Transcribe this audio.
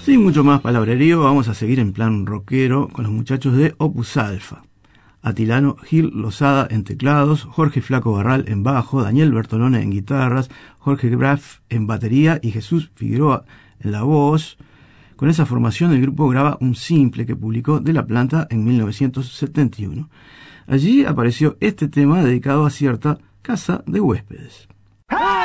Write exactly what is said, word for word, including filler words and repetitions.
Sin mucho más palabrerío, vamos a seguir en plan rockero con los muchachos de Opus Alfa. Atilano Gil Lozada en teclados, Jorge Flaco Barral en bajo, Daniel Bertolone en guitarras, Jorge Graf en batería y Jesús Figueroa en la voz. Con esa formación el grupo graba un simple que publicó De la Planta en mil novecientos setenta y uno. Allí apareció este tema dedicado a cierta casa de huéspedes.